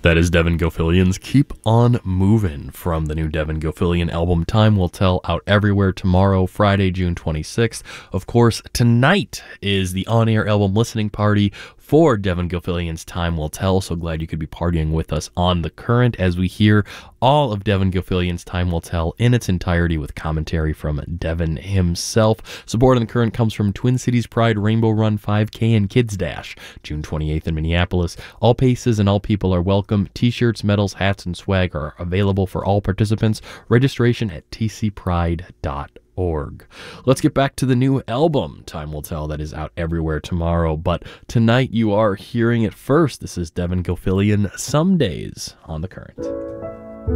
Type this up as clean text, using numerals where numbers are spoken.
That is Devin Gofillian's Keep On Movin' from the new Devin Gofillian album Time Will Tell, out everywhere tomorrow, Friday, June 26th. Of course, tonight is the on-air album listening party for Devin Gofillian's Time Will Tell. So glad you could be partying with us on The Current as we hear all of Devin Gofillian's Time Will Tell in its entirety with commentary from Devin himself. Support on The Current comes from Twin Cities Pride Rainbow Run 5K and Kids Dash, June 28th in Minneapolis. All paces and all people are welcome. T-shirts, medals, hats, and swag are available for all participants. Registration at tcpride.org. Let's get back to the new album, Time Will Tell, that is out everywhere tomorrow. But tonight you are hearing it first. This is Devin Gofillian, Some Days on The Current.